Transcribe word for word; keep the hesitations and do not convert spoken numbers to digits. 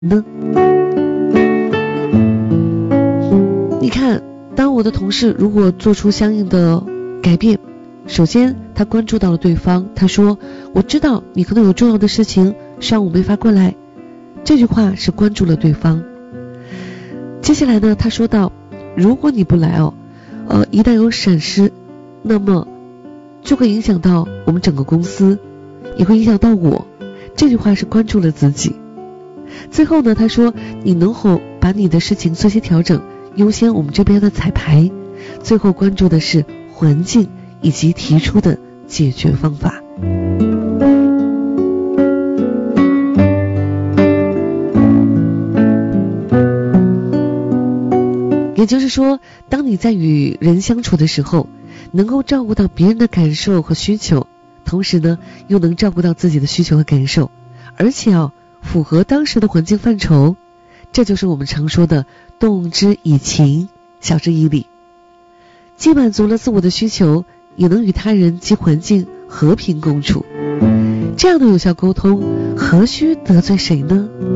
呢？你看，当我的同事如果做出相应的改变，首先他关注到了对方，他说我知道你可能有重要的事情上午没法过来，这句话是关注了对方。接下来呢，他说到如果你不来哦，呃，一旦有闪失，那么就会影响到我们整个公司，也会影响到我，这句话是关注了自己。最后呢，他说你能否把你的事情做些调整，优先我们这边的彩排，最后关注的是环境以及提出的解决方法。也就是说，当你在与人相处的时候，能够照顾到别人的感受和需求，同时呢又能照顾到自己的需求和感受，而且啊符合当时的环境范畴，这就是我们常说的动之以情，晓之以理，既满足了自我的需求，也能与他人及环境和平共处。这样的有效沟通，何须得罪谁呢？